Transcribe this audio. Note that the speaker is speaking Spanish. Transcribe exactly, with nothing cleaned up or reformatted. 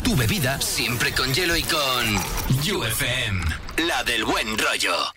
tu bebida, siempre con hielo y con U F M, la del buen rollo.